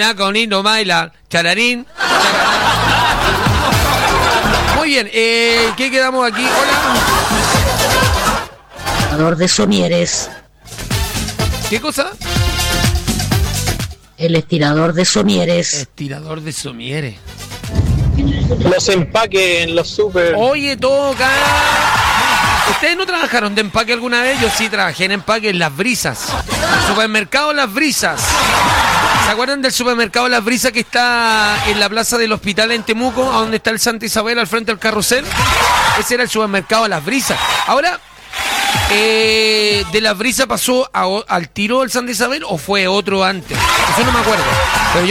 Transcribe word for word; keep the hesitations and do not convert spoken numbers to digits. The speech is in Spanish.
Nena con lindo baila. Chararín. Muy bien, eh, ¿qué quedamos aquí? Hola. Estirador de somieres. ¿Qué cosa? El estirador de somieres. Estirador de somieres. Los empaques en los super. Oye, toca. ¿Ustedes no trabajaron de empaque alguna vez? Yo sí trabajé en empaque en Las Brisas. Supermercado Las Brisas. ¿Se acuerdan del supermercado Las Brisas que está en la plaza del hospital en Temuco, a donde está el Santa Isabel al frente del carrusel? Ese era el supermercado Las Brisas. Ahora, eh, ¿de Las Brisas pasó a, al tiro del Santa Isabel o fue otro antes? Eso no me acuerdo. Pero yo